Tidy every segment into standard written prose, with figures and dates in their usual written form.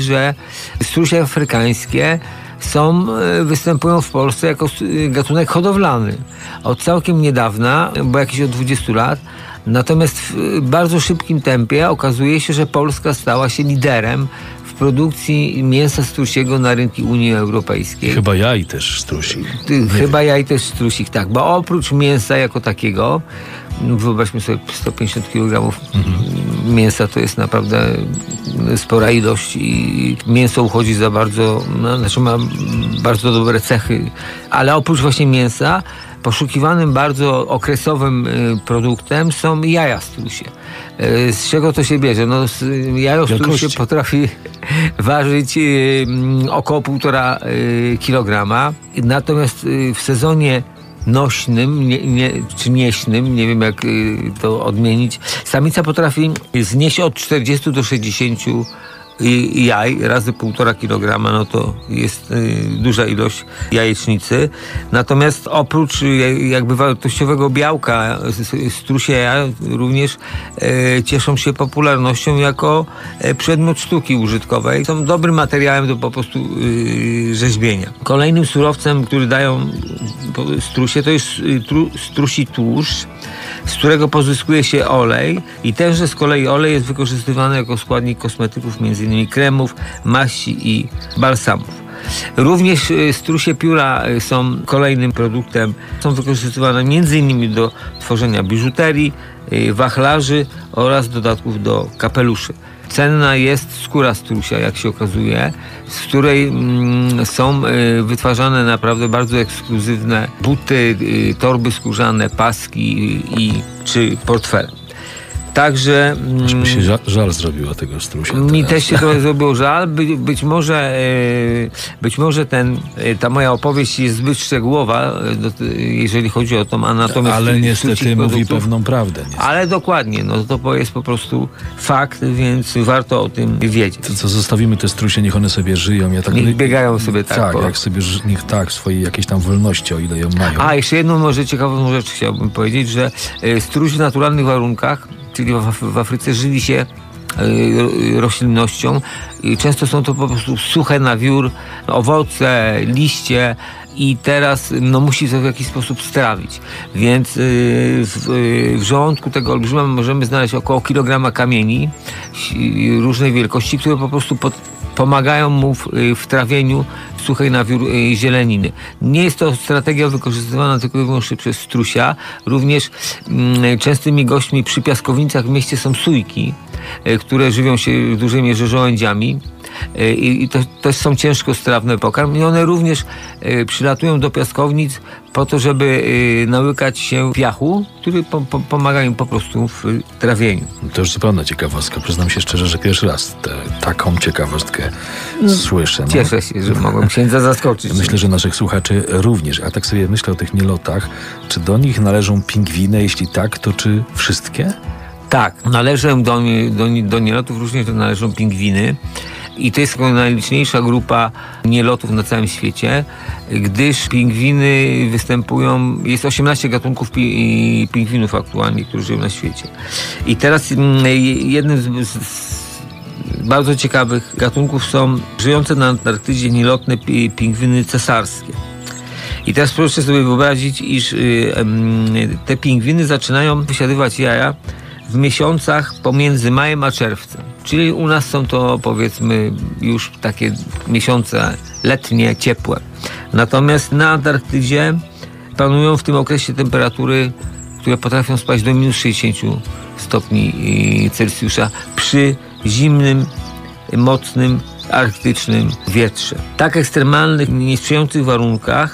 że strusie afrykańskie występują w Polsce jako gatunek hodowlany. Od całkiem niedawna, bo jakieś od 20 lat, natomiast w bardzo szybkim tempie okazuje się, że Polska stała się liderem w produkcji mięsa strusiego na rynki Unii Europejskiej. Chyba jaj też strusich. Jaj też strusich, tak. Bo oprócz mięsa jako takiego, wyobraźmy sobie 150 kg mięsa, to jest naprawdę spora ilość i mięso uchodzi za bardzo, ma bardzo dobre cechy, ale oprócz właśnie mięsa poszukiwanym bardzo okresowym produktem są jaja strusie. Z czego to się bierze? Jajo strusie potrafi ważyć około 1,5 kg, natomiast w sezonie nośnym czy nieśnym, nie wiem jak to odmienić, samica potrafi znieść od 40 do 60 jaj razy 1,5 kg, to jest duża ilość jajecznicy. Natomiast oprócz jakby wartościowego białka strusie jaja również cieszą się popularnością jako przedmiot sztuki użytkowej. Są dobrym materiałem do po prostu rzeźbienia. Kolejnym surowcem, który dają strusie, to jest strusi tłuszcz, z którego pozyskuje się olej i tenże z kolei olej jest wykorzystywany jako składnik kosmetyków, m.in. kremów, maści i balsamów. Również strusie pióra są kolejnym produktem. Są wykorzystywane m.in. do tworzenia biżuterii, wachlarzy oraz dodatków do kapeluszy. Cenna jest skóra strusia, jak się okazuje, z której są wytwarzane naprawdę bardzo ekskluzywne buty, torby skórzane, paski czy portfele. Także... Aż mi się żal zrobiło tego strusia. Mi też się trochę zrobiło żal. Być może ta moja opowieść jest zbyt szczegółowa, jeżeli chodzi o tą anatomię. Ale niestety mówi pewną prawdę. Niestety. Ale dokładnie, to jest po prostu fakt, więc warto o tym wiedzieć. To co, zostawimy te strusie, niech one sobie żyją. Niech biegają sobie tak. Jak sobie, niech w swojej jakiejś tam wolności, o ile ją mają. Jeszcze jedną może ciekawą rzecz chciałbym powiedzieć, że struś w naturalnych warunkach, czyli w Afryce, żywi się roślinnością i często są to po prostu suche na wiór, owoce, liście i teraz musi to w jakiś sposób strawić. Więc w żołądku tego olbrzyma możemy znaleźć około kilograma kamieni różnej wielkości, które po prostu pomagają mu w trawieniu suchej na wiór zieleniny. Nie jest to strategia wykorzystywana tylko i wyłącznie przez strusia. Również częstymi gośćmi przy piaskownicach w mieście są sójki, które żywią się w dużej mierze żołędziami. I to też są ciężkostrawne pokarm i one również przylatują do piaskownic po to, żeby nałykać się piachu, który pomaga im po prostu w trawieniu. To już zupełna ciekawostka. Przyznam się szczerze, że pierwszy raz taką ciekawostkę słyszę. Cieszę się, że mogłem księdza zaskoczyć. Myślę, że naszych słuchaczy również. A tak sobie myślę o tych nielotach. Czy do nich należą pingwiny? Jeśli tak, to czy wszystkie? Tak, należą do nielotów również należą pingwiny. I to jest najliczniejsza grupa nielotów na całym świecie, gdyż pingwiny występują, jest 18 gatunków pingwinów aktualnie, które żyją na świecie. I teraz jednym z bardzo ciekawych gatunków są żyjące na Antarktydzie nielotne pingwiny cesarskie. I teraz proszę sobie wyobrazić, iż te pingwiny zaczynają wysiadywać jaja w miesiącach pomiędzy majem a czerwcem. Czyli u nas są to, powiedzmy, już takie miesiące letnie, ciepłe. Natomiast na Antarktydzie panują w tym okresie temperatury, które potrafią spaść do minus 60 stopni Celsjusza przy zimnym, mocnym, arktycznym wietrze. W tak ekstremalnych, niesprzyjających warunkach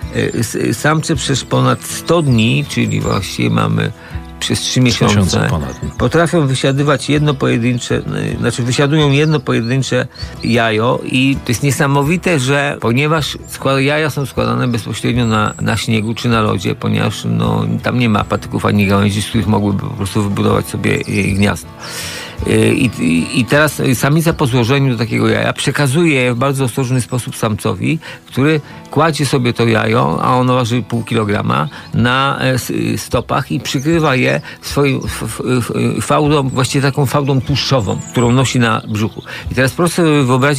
samce przez ponad 100 dni, czyli właściwie mamy przez 3 miesiące potrafią wysiadywać wysiadują jedno pojedyncze jajo i to jest niesamowite, że ponieważ jaja są składane bezpośrednio na śniegu czy na lodzie, ponieważ tam nie ma patyków ani gałęzi, z których mogłyby po prostu wybudować sobie gniazdo. I teraz samica po złożeniu do takiego jaja przekazuje je w bardzo ostrożny sposób samcowi, który kładzie sobie to jajo, a ono waży 0,5 kg, na stopach i przykrywa je swoją fałdą, właściwie taką fałdą tłuszczową, którą nosi na brzuchu. I teraz proszę sobie wyobrazić